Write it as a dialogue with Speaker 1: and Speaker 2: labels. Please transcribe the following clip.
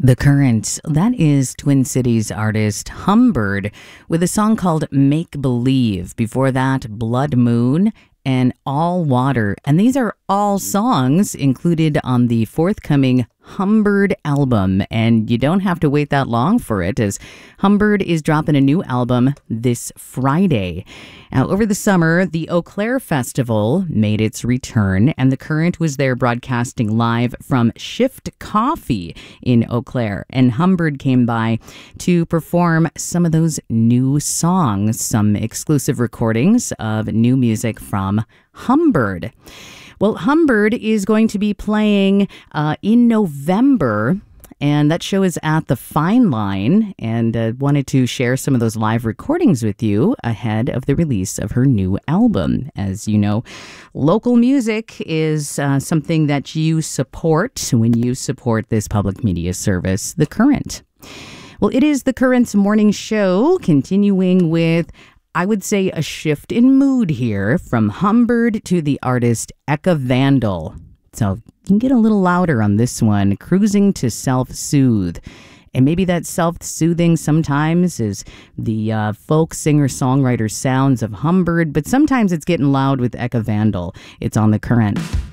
Speaker 1: The Current, that is Twin Cities artist Humbird with a song called Make Believe. Before that, Blood Moon and All Water. And these are all songs included on the forthcoming Humbird album. And you don't have to wait that long for it, as Humbird is dropping a new album this Friday. Now, over the summer, the Eau Claire Festival made its return, and The Current was there broadcasting live from Shift Coffee in Eau Claire. And Humbird came by to perform some of those new songs, some exclusive recordings of new music from Humbird. Well, Humbird is going to be playing in November, and that show is at the Fine Line, and wanted to share some of those live recordings with you ahead of the release of her new album. As you know, local music is something that you support when you support this public media service, The Current. Well, it is The Current's morning show, continuing with, I would say, a shift in mood here from Humbird to the artist Eka Vandal. So you can get a little louder on this one, Cruising to Self-Soothe. And maybe that self-soothing sometimes is the folk singer-songwriter sounds of Humbird, but sometimes it's getting loud with Eka Vandal. It's on The Current.